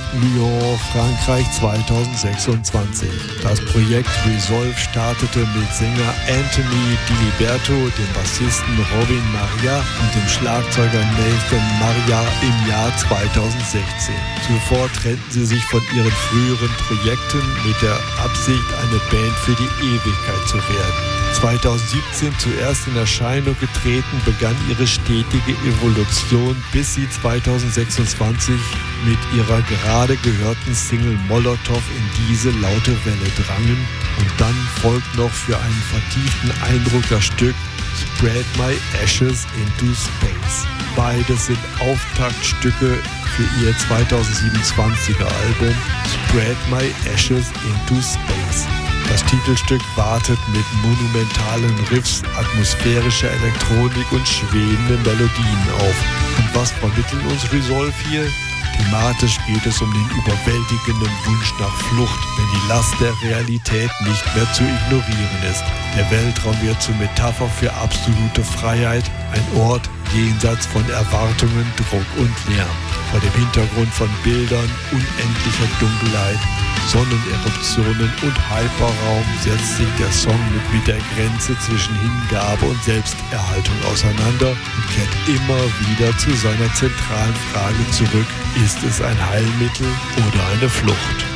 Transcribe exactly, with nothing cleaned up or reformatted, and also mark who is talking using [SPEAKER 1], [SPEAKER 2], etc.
[SPEAKER 1] Lyon, Frankreich zweitausendsechsundzwanzig. Das Projekt Resolve startete mit Sänger Anthony Diliberto, dem Bassisten Robin Maria und dem Schlagzeuger Nathan Maria im Jahr zweitausendsechzehn. Zuvor trennten sie sich von ihren früheren Projekten mit der Absicht, eine Band für die Ewigkeit zu werden. zweitausendsiebzehn zuerst in Erscheinung getreten, begann ihre stetige Evolution, bis sie zweitausendsechsundzwanzig mit ihrer gerade gehörten Single Molotov in diese laute Welle drangen, und dann folgt noch für einen vertieften Eindruck das Stück Spread My Ashes into Space. Beides sind Auftaktstücke für ihr zweitausendsiebenundzwanziger Album Spread My Ashes into Space. Das Titelstück wartet mit monumentalen Riffs, atmosphärischer Elektronik und schwebenden Melodien auf. Und was vermitteln uns Resolve hier? Thematisch geht es um den überwältigenden Wunsch nach Flucht, wenn die Last der Realität nicht mehr zu ignorieren ist. Der Weltraum wird zur Metapher für absolute Freiheit, ein Ort jenseits von Erwartungen, Druck und Lärm. Vor dem Hintergrund von Bildern unendlicher Dunkelheit, Sonneneruptionen und Hyperraum setzt sich der Song mit, mit der Grenze zwischen Hingabe und Selbsterhaltung auseinander und kehrt immer wieder zu seiner zentralen Frage zurück: Ist es ein Heilmittel oder eine Flucht?